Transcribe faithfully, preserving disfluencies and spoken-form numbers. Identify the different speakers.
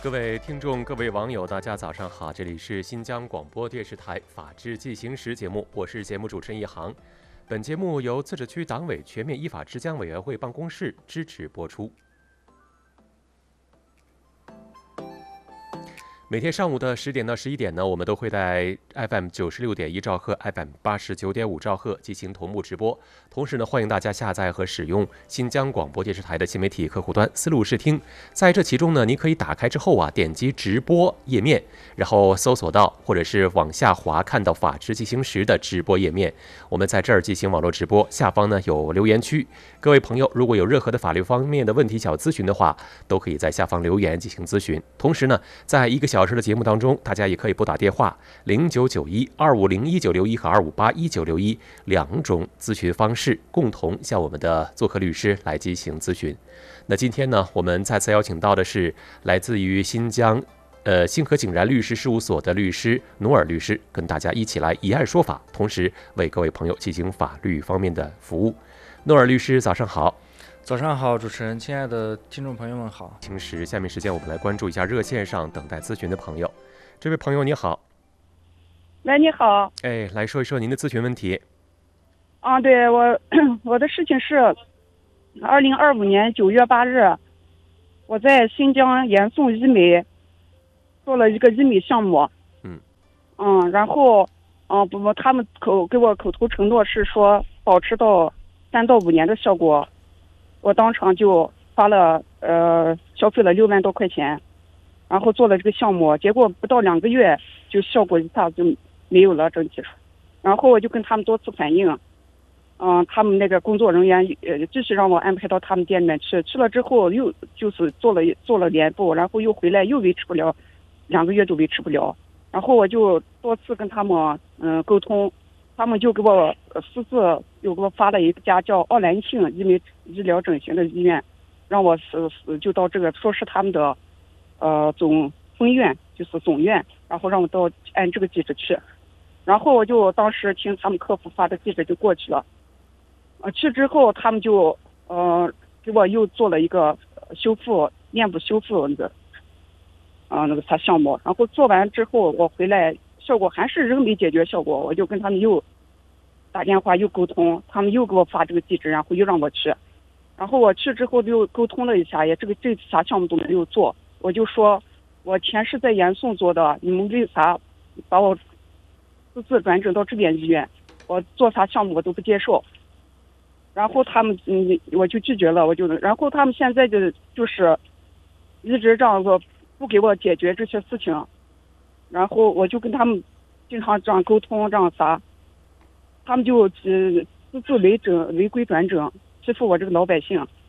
Speaker 1: 各位听众、各位网友，大家早上好！这里是新疆广播电视台《法治进行时》节目，我是节目主持人一航。本节目由自治区党委全面依法治疆委员会办公室支持播出。每天上午的十点到十一点呢，我们都会在 F M 九十六点一兆赫、F M 八十九点五兆赫进行同步直播。同时呢，欢迎大家下载和使用新疆广播电视台的新媒体客户端思路视听。在这其中呢，您可以打开之后啊，点击直播页面，然后搜索到或者是往下滑看到法治进行时的直播页面。我们在这儿进行网络直播，下方呢有留言区。各位朋友，如果有任何的法律方面的问题想要咨询的话，都可以在下方留言进行咨询。同时呢，在一个小时的节目当中，大家也可以拨打电话零九九一二五零一九六一和二五八一九六一两种咨询方式，共同向我们的做客律师来进行咨询。那今天呢，我们再次邀请到的是来自于新疆呃星河景然律师事务所的律师努尔律师，跟大家一起来以案说法，同时为各位朋友进行法律方面的服务。努尔律师，早上好。
Speaker 2: 早上好，主持人，亲爱的听众朋友们好。
Speaker 1: 平时下面时间我们来关注一下热线上等待咨询的朋友。这位朋友你好。
Speaker 3: 喂，你好。
Speaker 1: 哎，来说一说您的咨询问题。
Speaker 3: 啊，对，我我的事情是，二零二五年九月八日，我在新疆延送医美做了一个医美项目。
Speaker 1: 嗯。
Speaker 3: 嗯，然后，嗯，不不，他们口给我口头承诺是说保持到三到五年的效果。我当场就花了呃消费了六万多块钱，然后做了这个项目，结果不到两个月就效果一下子就没有了整体。然后我就跟他们多次反映，嗯、呃，他们那个工作人员呃继续让我安排到他们店里面去，去了之后又就是做了做了脸部，然后又回来又维持不了，两个月都维持不了。然后我就多次跟他们嗯、呃、沟通。他们就给我私自又给我发了一家叫奥兰性医美医疗整形的医院，让我是就到这个说是他们的呃总分院，就是总院，然后让我到按这个地址去。然后我就当时听他们客服发的地址就过去了。呃，去之后他们就呃给我又做了一个修复面部修复那个啊、呃、那个啥项目，然后做完之后我回来。效果还是仍没解决效果，我就跟他们又打电话又沟通，他们又给我发这个地址，然后又让我去，然后我去之后又沟通了一下，也这个这啥项目都没有做，我就说我钱是在延送做的，你们为啥把我私自转诊到这边医院？我做啥项目我都不接受，然后他们嗯我就拒绝了，我就然后他们现在就就是一直这样说不给我解决这些事情。然后我就跟他们经常这样沟通，这样啥，他们就呃私自违整违规转诊，欺负我这个老百姓。